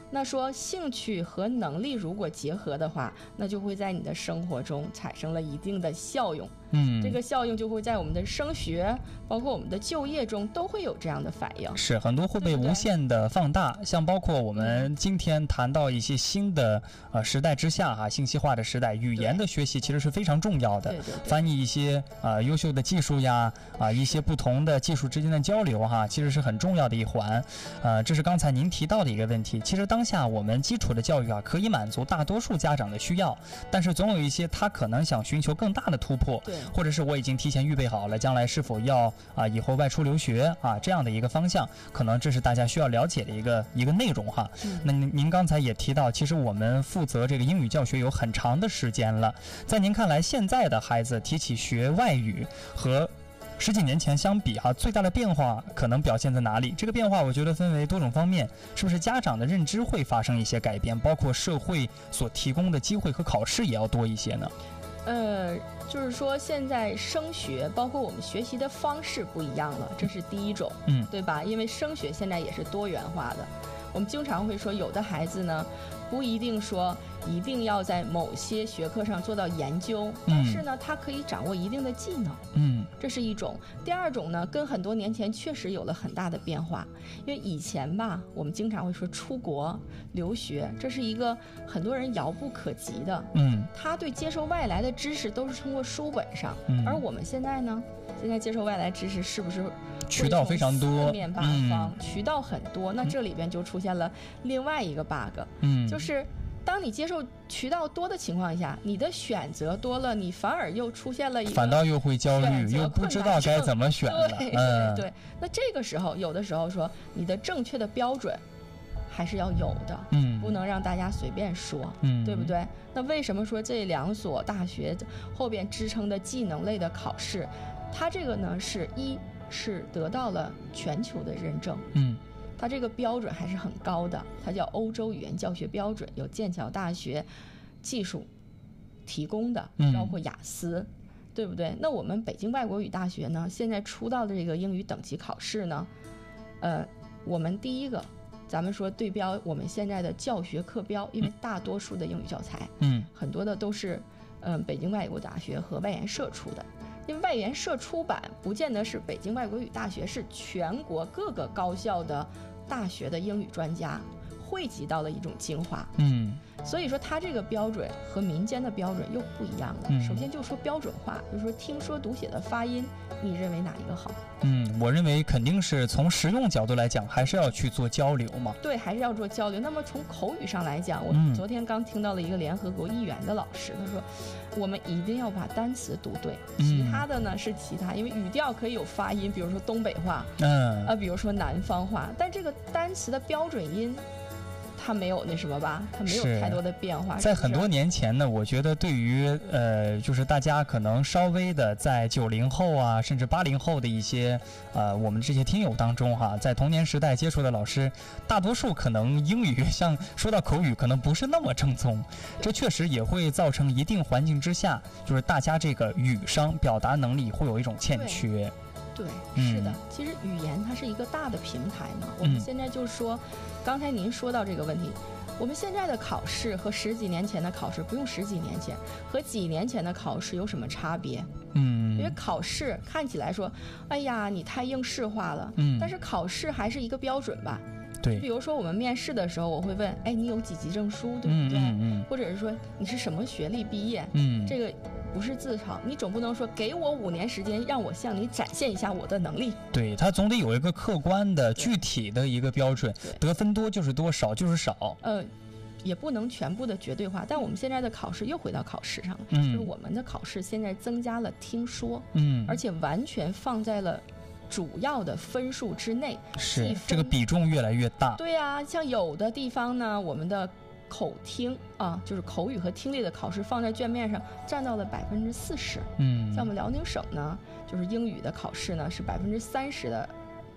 那说兴趣和能力如果结合的话，那就会在你的生活中产生了一定的效用。这个效用就会在我们的升学，包括我们的就业中都会有这样的反应。 是，很多会被无限的放大，对对，像包括我们今天谈到一些新的时代之下信息化的时代，语言的学习其实是非常重要的。 对对对， 翻译一些优秀的技术呀，一些不同的技术之间的交流其实是很重要的一环。这是刚才您提到的一个问题。其实当下我们基础的教育可以满足大多数家长的需要，但是总有一些他可能想寻求更大的突破。 对， 或者是我已经提前预备好了将来是否要以后外出留学这样的一个方向，可能这是大家需要了解的一个内容那您刚才也提到，其实我们负责这个英语教学有很长的时间了，在您看来，现在的孩子提起学外语和10几年前相比最大的变化可能表现在哪里？这个变化我觉得分为多种方面，是不是家长的认知会发生一些改变，包括社会所提供的机会和考试也要多一些呢？ 就是说现在升学包括我们学习的方式不一样了，这是第一种，对吧？因为升学现在也是多元化的，我们经常会说有的孩子呢不一定说一定要在某些学科上做到研究，但是呢他可以掌握一定的技能，这是一种。第二种呢，跟很多年前确实有了很大的变化，因为以前我们经常会说出国留学，这是一个很多人遥不可及的，他对接受外来的知识都是通过书本上，而我们现在呢，现在接受外来知识是不是渠道非常多， 四面八方，渠道很多，那这里边就出现了另外一个 bug，就是当你接受渠道多的情况下，你的选择多了，你反而又出现了一个反倒又会焦虑，又不知道该怎么选了。 对，那这个时候有的时候说你的正确的标准还是要有的，不能让大家随便说，对不对？那为什么说这2所大学后边支撑的技能类的考试，它这个呢是得到了全球的认证，它这个标准还是很高的，它叫欧洲语言教学标准，有剑桥大学技术提供的，包括雅思，对不对？那我们北京外国语大学呢，现在出到的这个英语等级考试呢，我们第一个咱们说对标我们现在的教学课标，因为大多数的英语教材，很多的都是北京外国语大学和外研社出的。因为外研社出版不见得是北京外国语大学，是全国各个高校的大学的英语专家汇集到了一种精华，所以说它这个标准和民间的标准又不一样了。首先就说标准化，就是说听说读写的发音，你认为哪一个好？ 我认为肯定是从实用角度来讲，还是要去做交流嘛。 对，还是要做交流。那么从口语上来讲，我昨天刚听到了一个联合国议员的老师，他说我们一定要把单词读对，其他的呢是其他，因为语调可以有发音，比如说东北话，比如说南方话，但这个单词的标准音它没有那什么吧，它没有太多的变化。 在很多年前呢，我觉得对于就是大家可能稍微的在90后甚至80后的一些我们这些听友当中在童年时代接触的老师，大多数可能英语像说到口语可能不是那么正宗，这确实也会造成一定环境之下，就是大家这个语商表达能力会有一种欠缺。 对，是的，其实语言它是一个大的平台嘛。我们现在就说，刚才您说到这个问题，我们现在的考试和10几年前的考试，不用10几年前，和几年前的考试有什么差别？因为考试看起来说，哎呀，你太应试化了，但是考试还是一个标准吧。对，比如说我们面试的时候，我会问，哎，你有几级证书，对不对？或者是说你是什么学历毕业？这个不是自嘲，你总不能说给我5年时间让我向你展现一下我的能力。 对，它总得有一个客观的具体的一个标准，得分多就是多，少就是少。 也不能全部的绝对化，但我们现在的考试又回到考试上了，就是我们的考试现在增加了听说，而且完全放在了主要的分数之内， 是这个比重越来越大。 对啊，像有的地方呢，我们的口听就是口语和听力的考试放在卷面上占到了40%。像我们辽宁省呢，就是英语的考试呢是30%的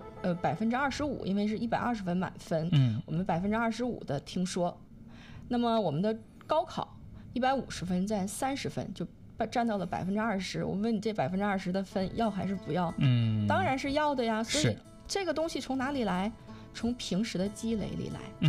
，25%，因为是120分满分，我们25%的听说。那么我们的高考150分占30分，就占到了20%。我问你，这20%的分要还是不要？当然是要的呀。所以这个东西从哪里来？从平时的积累里来。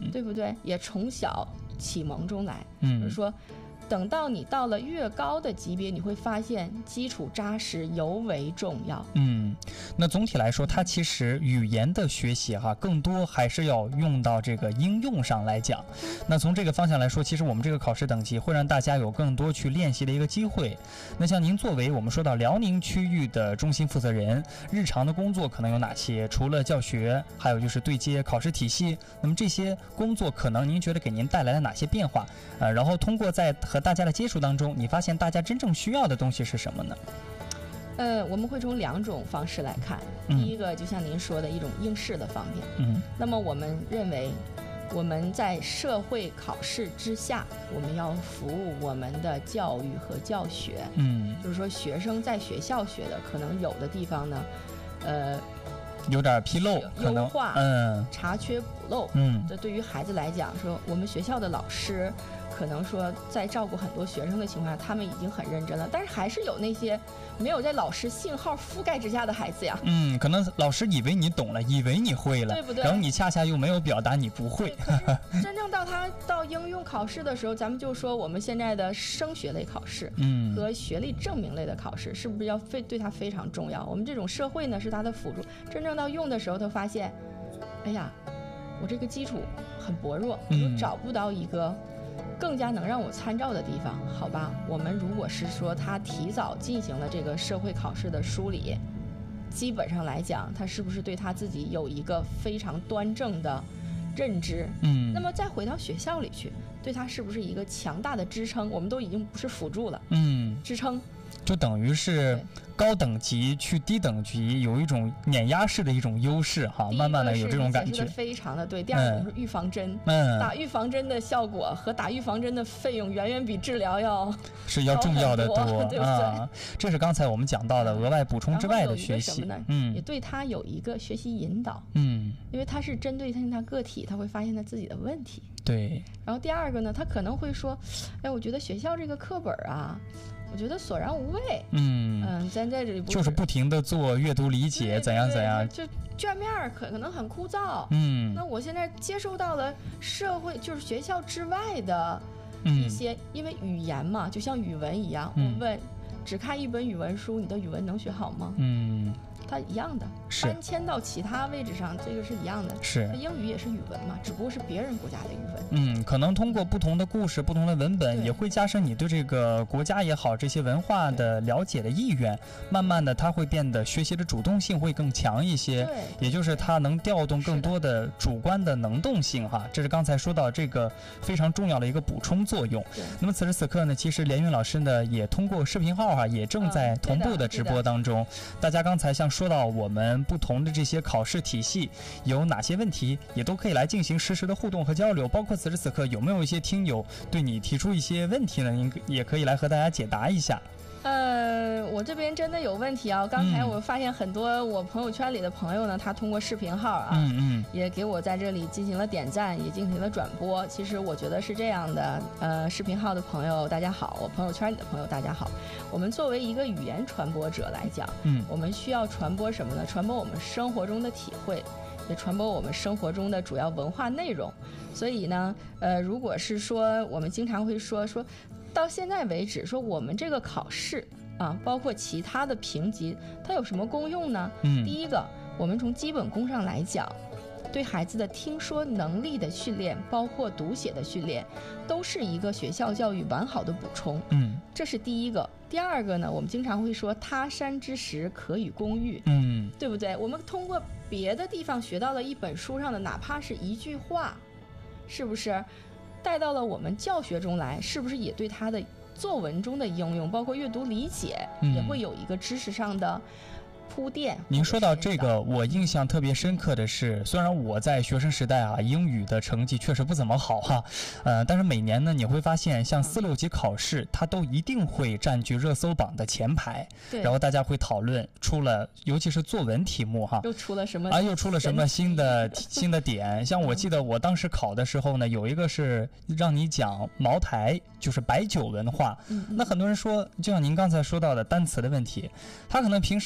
对不对？也从小启蒙中来，就是说等到你到了越高的级别，你会发现基础扎实尤为重要。 那总体来说，它其实语言的学习更多还是要用到这个应用上来讲。那从这个方向来说，其实我们这个考试等级会让大家有更多去练习的一个机会。那像您作为我们说到辽宁区域的中心负责人，日常的工作可能有哪些？除了教学，还有就是对接考试体系。那么这些工作可能您觉得给您带来了哪些变化？然后通过在和大家的接触当中，你发现大家真正需要的东西是什么呢？ 我们会从2种方式来看。第一个就像您说的一种应试的方面。那么我们认为我们在社会考试之下，我们要服务我们的教育和教学。就是说学生在学校学的，可能有的地方呢有点纰漏，可能优化，查缺补漏。这对于孩子来讲，说我们学校的老师可能说在照顾很多学生的情况下，他们已经很认真了，但是还是有那些没有在老师信号覆盖之下的孩子呀。 可能老师以为你懂了，以为你会了， 对不对？ 然后你恰恰又没有表达你不会。 真正到应用考试的时候，咱们就说我们现在的升学类考试，和学历证明类的考试，是不是要对它非常重要？我们这种社会呢是它的辅助，真正到用的时候，他发现，哎呀，我这个基础很薄弱，我就找不到一个更加能让我参照的地方。好吧，我们如果是说他提早进行了这个社会考试的梳理，基本上来讲，他是不是对他自己有一个非常端正的认知？那么再回到学校里去，对他是不是一个强大的支撑？我们都已经不是辅助了，支撑。 就等于是高等级去低等级有一种碾压式的一种优势慢慢的有这种感觉。 非常的对。第二种是预防针，打预防针的效果和打预防针的费用远远比治疗要重要的多， 对不对？ 这是刚才我们讲到的额外补充之外的学习。 也对他有一个学习引导，因为他是针对他个体，他会发现他自己的问题。 对。 然后第二个呢，他可能会说，我觉得学校这个课本我觉得索然无味。咱在这里就是不停的做阅读理解，怎样， 就卷面可能很枯燥。那我现在接收到了社会，就是学校之外的一些，因为语言嘛，就像语文一样，我问，只看一本语文书，你的语文能学好吗？它一样的，搬迁到其他位置上，这个是一样的。 是， 英语也是语文嘛，只不过是别人国家的语文。可能通过不同的故事、不同的文本，也会加深你对这个国家也好、这些文化的了解的意愿。慢慢的，它会变得学习的主动性会更强一些。也就是它能调动更多的主观的能动性这是刚才说到这个非常重要的一个补充作用。那么此时此刻呢，其实连云老师呢也通过视频号也正在同步的直播当中。大家刚才像说到我们不同的这些考试体系有哪些问题，也都可以来进行实时的互动和交流。包括此时此刻有没有一些听友对你提出一些问题呢？您也可以来和大家解答一下。 我这边真的有问题啊！刚才我发现很多我朋友圈里的朋友呢，他通过视频号也给我在这里进行了点赞，也进行了转播。其实我觉得是这样的，视频号的朋友大家好，我朋友圈里的朋友大家好。我们作为一个语言传播者来讲，我们需要传播什么呢？传播我们生活中的体会，也传播我们生活中的主要文化内容。所以呢，如果是说我们经常会说到现在为止，说我们这个考试包括其他的评级，它有什么功用呢？第一个，我们从基本功上来讲，对孩子的听说能力的训练，包括读写的训练，都是一个学校教育完好的补充。这是第一个。第二个呢，我们经常会说他山之石可与公寓，对不对？我们通过别的地方学到了一本书上的哪怕是一句话，是不是带到了我们教学中来？是不是也对他的作文中的应用，包括阅读理解，也会有一个知识上的铺垫。 您说到这个，我印象特别深刻的是，虽然我在学生时代英语的成绩确实不怎么好但是每年呢，你会发现像4、6级考试，它都一定会占据热搜榜的前排。然后大家会讨论出了，尤其是作文题目又出了什么又出了什么新的点。像我记得我当时考的时候呢，有一个是让你讲茅台，就是白酒文化。那很多人说，就像您刚才说到的单词的问题，他可能平时大家通过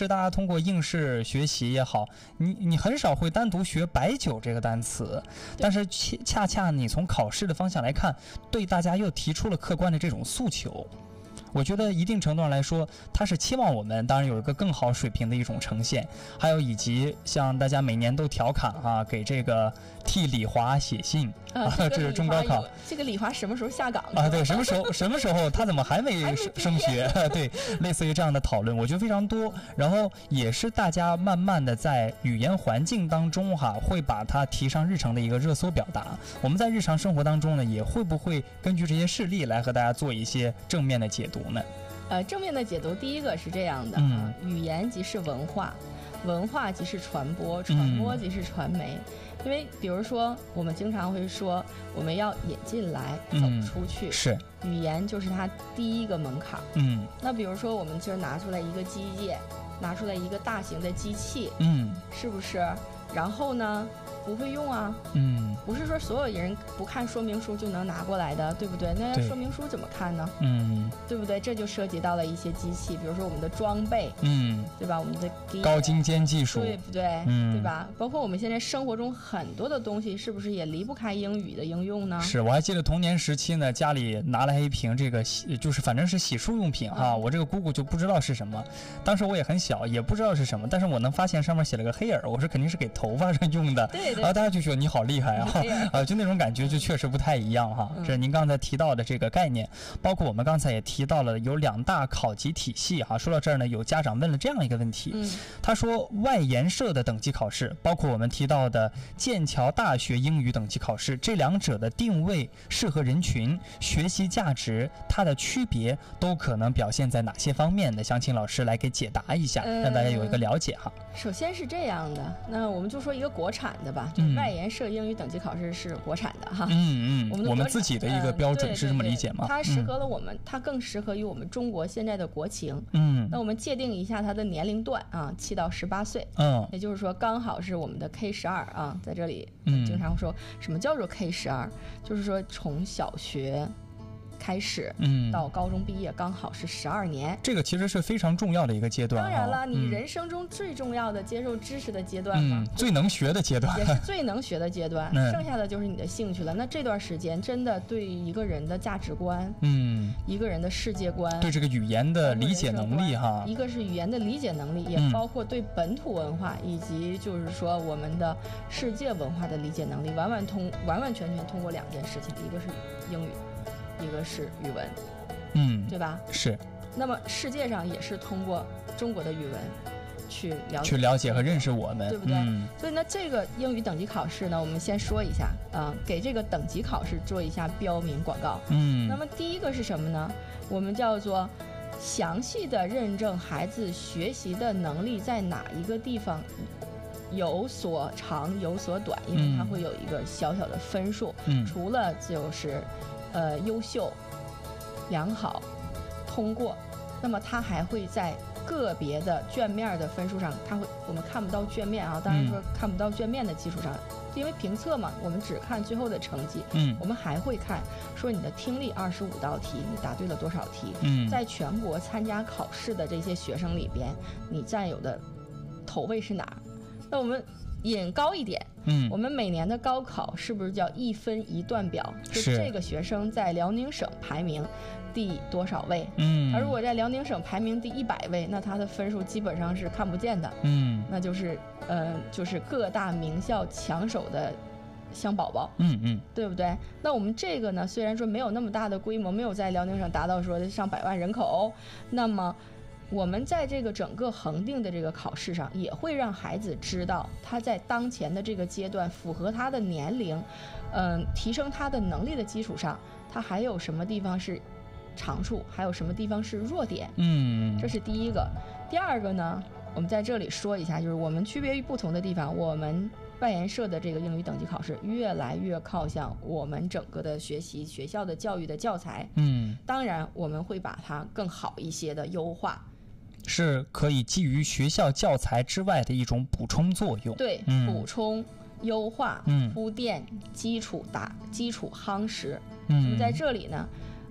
过应试学习也好，你很少会单独学白酒这个单词，但是恰恰你从考试的方向来看，对大家又提出了客观的这种诉求。我觉得一定程度上来说，它是期望我们当然有一个更好水平的一种呈现，还有以及像大家每年都调侃啊，给这个替李华写信这是中高考。 这个李华什么时候下岗啊？对，什么时候他怎么还没升学？对，类似于这样的讨论，我觉得非常多。然后也是大家慢慢的在语言环境当中会把它提上日程的一个热搜表达。我们在日常生活当中呢，也会不会根据这些事例来和大家做一些正面的解读呢？ 正面的解读，第一个是这样的，语言即是文化，文化即是传播，传播即是传媒。因为比如说我们经常会说我们要引进来走出去， 是语言就是它第一个门槛。那比如说我们今儿拿出来一个机械，拿出来一个大型的机器，是不是？然后呢不会用啊，不是说所有人不看说明书就能拿过来的，对不对？那说明书怎么看呢？对不对？这就涉及到了一些机器，比如说我们的装备，对吧？我们的高精尖技术， 对不对？对吧？包括我们现在生活中很多的东西，是不是也离不开英语的应用呢？ 是，我还记得童年时期呢，家里拿来一瓶这个就是反正是洗漱用品我这个姑姑就不知道是什么，当时我也很小，也不知道是什么，但是我能发现上面写了个黑耳，我说肯定是给头发上用的， 对， 然后大家就觉得你好厉害就那种感觉就确实不太一样这是您刚才提到的这个概念，包括我们刚才也提到了有2大考级体系说到这儿呢，有家长问了这样一个问题，他说外研社的等级考试，包括我们提到的剑桥大学英语等级考试，这2者的定位、适合人群、学习价值，它的区别都可能表现在哪些方面呢？想请老师来给解答一下，让大家有一个了解首先是这样的，那我们就说一个国产的吧，就外研社英语等级考试是国产的我们自己的一个标准是这么理解吗？ 它适合了我们，它更适合于我们中国现在的国情。那我们界定一下它的年龄段7到18岁，也就是说刚好是我们的 K12在这里经常说什么叫做 K12，就是说从小学开始到高中毕业刚好是12年， 这个其实是非常重要的一个阶段。 当然了，你人生中最重要的接受知识的阶段嘛， 最能学的阶段， 也是最能学的阶段剩下的就是你的兴趣了。那这段时间真的对一个人的价值观，一个人的世界观， 对这个语言的理解能力一个是语言的理解能力，也包括对本土文化以及就是说我们的世界文化的理解能力，完完全全通过2件事情，一个是英语，一个是语文，对吧？ 是。 那么世界上也是通过中国的语文去了解和认识我们， 对不对？所以呢，这个英语等级考试呢，我们先说一下给这个等级考试做一下标明广告。那么第一个是什么呢？我们叫做详细的认证孩子学习的能力在哪一个地方有所长有所短，因为它会有一个小小的分数，除了就是优秀、良好、通过，那么它还会在个别的卷面的分数上，我们看不到卷面当然说看不到卷面的基础上，因为评测嘛，我们只看最后的成绩，我们还会看说你的听力25道题，你答对了多少题，在全国参加考试的这些学生里边，你占有的头位是哪？那我们引高一点，我们每年的高考是不是叫1分1段表？就这个学生在辽宁省排名第多少位？他如果在辽宁省排名第100位，那他的分数基本上是看不见的。那就是各大名校抢手的香宝宝。对不对？那我们这个呢，虽然说没有那么大的规模，没有在辽宁省达到说上百万人口，那么我们在这个整个恒定的这个考试上，也会让孩子知道他在当前的这个阶段符合他的年龄，提升他的能力的基础上，他还有什么地方是长处，还有什么地方是弱点。这是第一个。第二个呢，我们在这里说一下，就是我们区别于不同的地方，我们外研社的这个英语等级考试越来越靠向我们整个的学习学校的教育的教材。当然我们会把它更好一些的优化， 是可以基于学校教材之外的一种补充作用。 对，补充、优化、铺垫、基础夯实。那么在这里呢，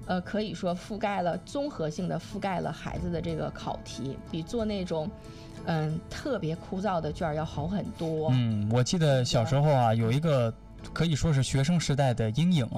可以说综合性的覆盖了孩子的这个考题，比做那种特别枯燥的卷要好很多。 我记得小时候啊，有一个可以说是学生时代的阴影